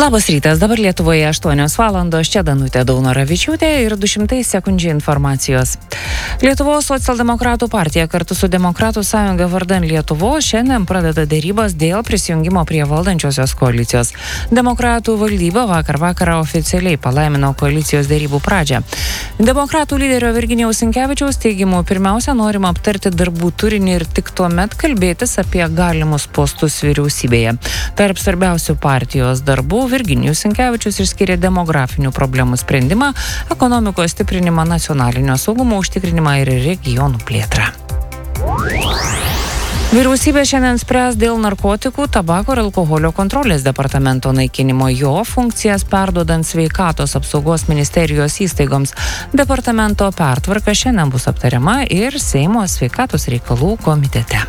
Labas rytas, dabar Lietuvoje 8 valandos, čia Danutė Daunoravičiūtė ir 200 sekundžių informacijos. Lietuvos socialdemokratų partija kartu su Demokratų sąjunga vardan Lietuvos šiandien pradeda dėrybas dėl prisijungimo prie valdančiosios koalicijos. Demokratų valdyba vakar vakarą oficialiai palaimino koalicijos dėrybų pradžią. Demokratų lyderio Virginijaus Sinkevičiaus teigimu, pirmiausia norima aptarti darbų turinį ir tik tuomet kalbėtis apie galimus postus vyriausybėje. Tarp svarbiausių partijos darbų Virginijus Sinkevičius išskyrė demografinių problemų sprendimą, ekonomikos stiprinimą, nacionalinio saugumo užtikrinimą ir regionų plėtrą. Vyriausybė šiandien spręs dėl narkotikų, tabako ir alkoholio kontrolės departamento naikinimo, jo funkcijas perduodant sveikatos apsaugos ministerijos įstaigoms. Departamento pertvarka šiandien bus aptariama ir Seimo sveikatos reikalų komitete.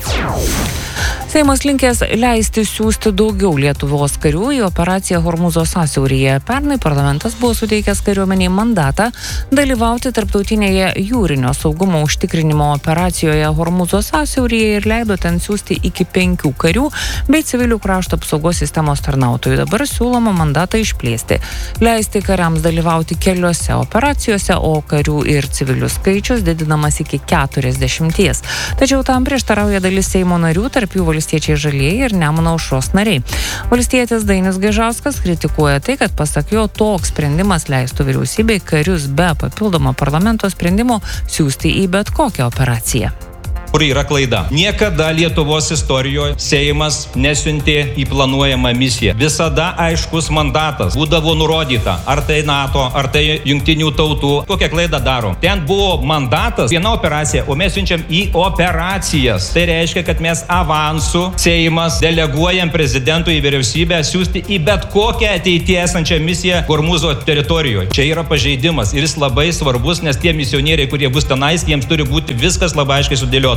Seimas linkęs leisti siųsti daugiau Lietuvos karių į operaciją Hormūzo sąsiauryje. Pernai parlamentas buvo suteikęs kariuomeniai mandatą dalyvauti tarptautinėje jūrinio saugumo užtikrinimo operacijoje Hormūzo sąsiauryje ir leido ten siųsti iki 5 karių bei civilių krašto apsaugos sistemos tarnautojų. Dabar siūloma mandatą išplėsti, leisti kariams dalyvauti keliose operacijose, o karių ir civilių skaičius didinamas iki 40. Tačiau tam prieštarauja dalis Seimo narių, tarp jų Valstiečiai žalieji ir Nemuno aušros nariai. Valstietis Dainius Gaižauskas kritikuoja tai, kad pasak jo toks sprendimas leistų vyriausybei karius be papildomo parlamento sprendimo siųsti į bet kokią operaciją. Kur yra klaida. Niekada Lietuvos istorijoje Seimas nesiuntė į planuojamą misiją. Visada aiškus mandatas būdavo nurodyta, ar tai NATO, ar tai jungtinių tautų. Kokią klaidą darom? Ten buvo mandatas, viena operacija, o mes siunčiam į operacijas. Tai reiškia, kad mes avansų Seimas deleguojam prezidentui į vyriausybę siųsti į bet kokią ateityje esančią misiją Hormūzo teritorijoje. Čia yra pažeidimas ir jis labai svarbus, nes tie misionieriai, kurie bus tenais, jiems turi būti viskas labai aiškiai sudėliota.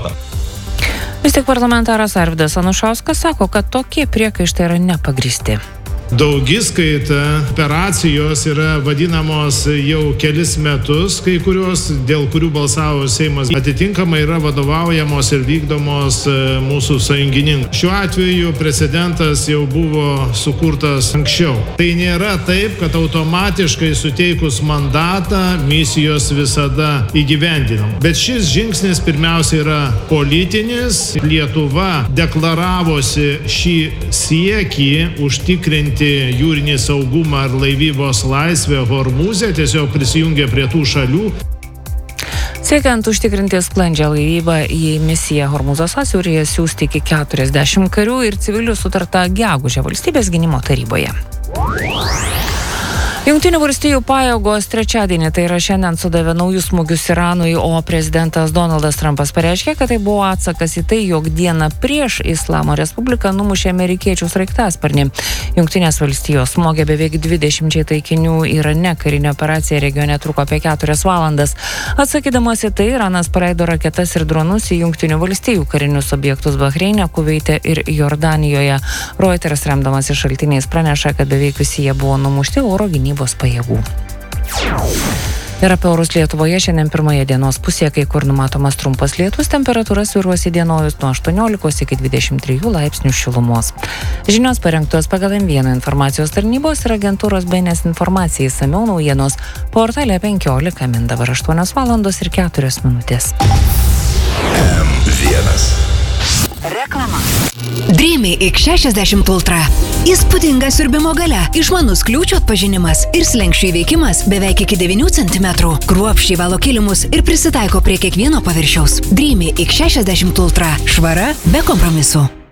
Vis tik parlamentaras Arvydas Anušauskas sako, kad tokie priekaištai yra nepagrįsti. Daugiskaita operacijos yra vadinamos jau kelis metus, kai kurios, dėl kurių balsavo Seimas, atitinkamai yra vadovaujamos ir vykdomos mūsų sąjungininkų. Šiuo atveju precedentas jau buvo sukurtas anksčiau. Tai nėra taip, kad automatiškai suteikus mandatą misijos visada įgyvendinam. Bet šis žingsnis pirmiausia yra politinis. Lietuva deklaravosi šį siekį užtikrinti jūrinį saugumą ar laivybos laisvę Hormūze, tiesiog prisijungė prie tų šalių. Siekiant užtikrinti sklandžią laivybą į misiją Hormūzo sąsiauryje siųsti iki 40 karių ir civilių sutarta gegužę Valstybės gynimo taryboje. Jungtinių valstijų pajėgos trečiadienį, tai yra šiandien, sudavė naujus smūgius Iranui, o prezidentas Donaldas Trumpas pareiškė, kad tai buvo atsakas į tai, jog dieną prieš Islamo Respubliką numušė amerikiečių sraigtasparnį. Jungtinės valstijos smogė beveik 20 taikinių Irane, karinė operacija regione truko apie 4 valandas. Atsakydamas į tai, Iranas paleido raketas ir dronus į Jungtinių valstijų karinius objektus Bahreine, Kuveite ir Jordanijoje. Reuters remdamasi šaltiniais praneša, kad beveik visi jie buvo numušti oro gynybos pajėgų. Ir apie orus Lietuvoje šiandien pirmoje dienos pusėje, kai kur numatomas trumpas lietus, temperatūra svyruos įdienojus nuo 18 iki 23 laipsnių šilumos. Žinios parengtos pagal M1 informacijos tarnybos ir agentūros BNS informacijai, išsamiau naujienos portale 15 min. Dabar 8 valandos ir 4 minutės. M1. Reklama. Dreamy X60 Ultra. Įspūdinga siurbimo galia, išmanus kliūčių atpažinimas ir slenksčių įveikimas beveik iki 9 cm. Kruopščiai valo kilimus ir prisitaiko prie kiekvieno paviršiaus. Dreamy X60 Ultra. Švara be kompromisų.